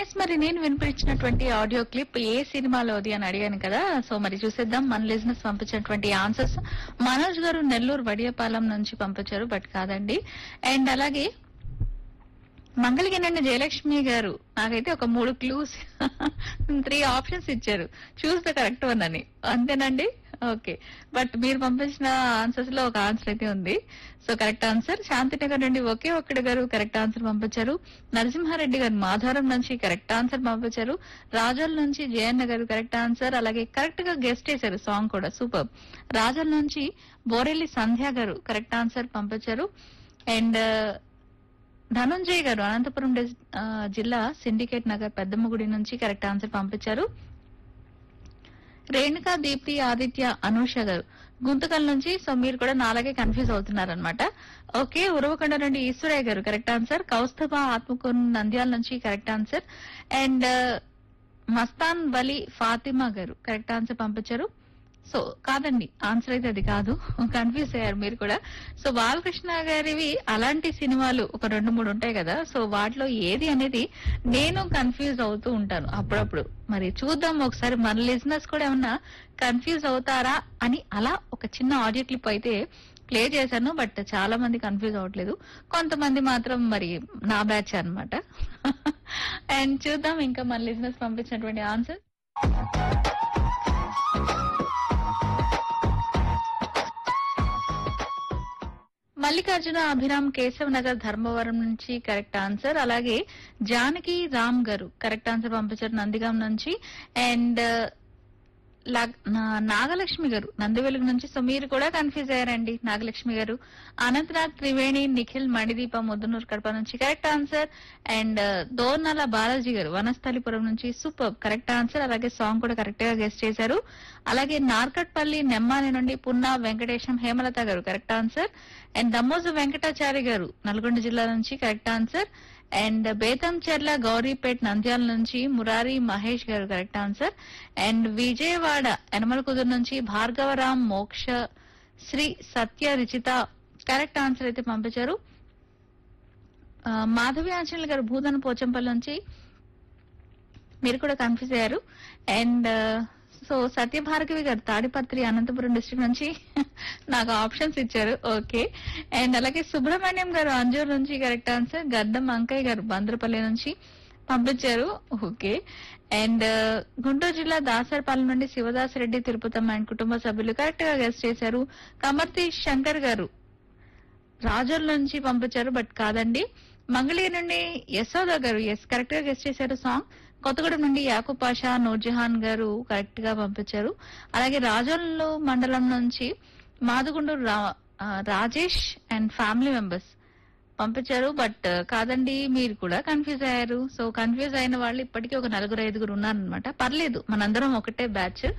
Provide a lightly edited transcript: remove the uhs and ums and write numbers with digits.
Yes మరి నేను వినిపించినటువంటి audio clip ఏ సినిమాలోది అని అడిగాను కదా. సో మరి చూసేద్దాం మన లిజినెస్ పంపించినటువంటి ఆన్సర్స్. మనోజ్ గారు నెల్లూరు వడియపాలెం నుంచి పంపించారు, బట్ కాదండి. అండ్ అలాగే మంగళగిరి జయలక్ష్మి గారు నాకైతే ఒక 3 క్లూస్ 3 ఆప్షన్స్ ఇచ్చారు, చూస్తే కరెక్ట్ వన్ అని. అంతేనండి, ఓకే. బట్ మీరు పంపించిన ఆన్సర్స్ లో ఒక ఆన్సర్ అయితే ఉంది. So correct answer. శాంతినగర్ నుండి ఒకే ఒక్కడి గారు కరెక్ట్ ఆన్సర్ పంపించారు. నరసింహారెడ్డి గారు మాధవరం నుంచి కరెక్ట్ ఆన్సర్ పంపించారు. రాజోల్ నుంచి జయన్న గారు కరెక్ట్ ఆన్సర్. అలాగే కరెక్ట్ గా గెస్ట్ చేశారు, సాంగ్ కూడా సూపర్. రాజోల్ నుంచి బోరెల్లి సంధ్య గారు కరెక్ట్ ఆన్సర్ పంపించారు. అండ్ ధనుంజయ్ గారు అనంతపురం జిల్లా సిండికేట్ నగర్ పెద్దమ్మగుడి నుంచి కరెక్ట్ ఆన్సర్ పంపించారు. రేణుకా దీప్తి ఆదిత్య అనూష గారు గుంతకల్ నుంచి. సో మీరు కూడా నాలాగే కన్ఫ్యూజ్ అవుతున్నారనమాట. ఓకే. ఉరవకొండ నుండి ఈశ్వరయ్య గారు కరెక్ట్ ఆన్సర్. కౌస్తభ ఆత్మకూరు నంద్యాల నుంచి కరెక్ట్ ఆన్సర్. అండ్ మస్తాన్ వలి ఫాతిమా గారు కరెక్ట్ ఆన్సర్ పంపించారు. సో కాదండి, ఆన్సర్ అయితే అది కాదు, కన్ఫ్యూజ్ అయ్యారు మీరు కూడా. సో బాలకృష్ణ గారివి అలాంటి సినిమాలు ఒక 2-3 ఉంటాయి కదా, సో వాటిలో ఏది అనేది నేను కన్ఫ్యూజ్ అవుతూ ఉంటాను అప్పుడప్పుడు. మరి చూద్దాం ఒకసారి మన లిజనర్స్ కూడా ఏమన్నా కన్ఫ్యూజ్ అవుతారా అని అలా ఒక చిన్న ఆడియో క్లిప్ అయితే ప్లే చేశాను. బట్ చాలా మంది కన్ఫ్యూజ్ అవ్వట్లేదు, కొంతమంది మాత్రం మరి నా బ్యాచ్ అన్నమాట. అండ్ చూద్దాం ఇంకా మన లిజనర్స్ పంపించినటువంటి ఆన్సర్. మల్లికార్జున అభిరామ్ కేశవ్ నగర్ ధర్మవరం నుంచి కరెక్ట్ ఆన్సర్. అలాగే జానకి రామ్ గారు కరెక్ట్ ఆన్సర్ పంపించారు నందిగాం నుంచి. అండ్ నాగలక్ష్మి గారు నందివెలుగు నుంచి. సో మీరు కూడా కన్ఫ్యూజ్ అయ్యారండి నాగలక్ష్మి గారు. అనంతనాథ్ త్రివేణి నిఖిల్ మణిదీప ముద్దునూరు కడప నుంచి correct answer. And Dornala Balaji గారు వనస్థలిపురం నుంచి సూపర్ కరెక్ట్ ఆన్సర్. అలాగే సాంగ్ కూడా కరెక్ట్ గా గెస్ట్ చేశారు. అలాగే నార్కట్పల్లి నెమ్మాని నుండి పున్నా వెంకటేశం హేమలత గారు correct answer. And Dammoju Venkatachari గారు నల్గొండ జిల్లా నుంచి correct answer. And Betamcherla గౌరీపేట్ Nandyal నుంచి మురారి మహేష్ గారు correct answer. And Vijayawada Yanamalakuduru నుంచి భార్గవరామ్ మోక్ష శ్రీ సత్య రిచిత కరెక్ట్ ఆన్సర్ అయితే పంపించారు. మాధవి ఆంజనేయులు గారు భూదన పోచంపల్లి నుంచి మీరు కూడా కన్ఫ్యూజ్ అయ్యారు. అండ్ సో సత్యభార్గవి గారు తాడిపత్రి అనంతపురం డిస్ట్రిక్ట్ నుంచి నాకు ఆప్షన్స్ ఇచ్చారు, ఓకే. అండ్ అలాగే సుబ్రహ్మణ్యం గారు అంజూరు నుంచి కరెక్ట్ ఆన్సర్. గద్దం అంకయ్య గారు బంద్రపల్లి నుంచి పంపించారు, ఓకే. అండ్ గుంటూరు జిల్లా దాసరపాలెం నుండి శివదాస్ రెడ్డి తిరుపతమ్మ అండ్ కుటుంబ సభ్యులు కరెక్ట్ గా గెస్ట్ చేశారు. కమర్తి శంకర్ గారు రాజోల్ నుంచి పంపించారు, బట్ కాదండి. మంగళగిరి నుండి యశోద గారు ఎస్ కరెక్ట్ గా గెస్ట్ చేశారు సాంగ్. కొత్తగూడెం నుండి యాకూబ్ పాషా నూర్జహాన్ గారు కరెక్ట్ గా పంపించారు. అలాగే రాజోలు మండలం నుంచి Madugunduru Rajesh and family members పంపించారు, బట్ కాదండి మీరు కూడా కన్ఫ్యూజ్ అయ్యారు. సో కన్ఫ్యూజ్ అయిన వాళ్ళు ఇప్పటికీ ఒక 4-5 ఉన్నారనమాట. పర్లేదు, మనందరం ఒకటే బ్యాచ్.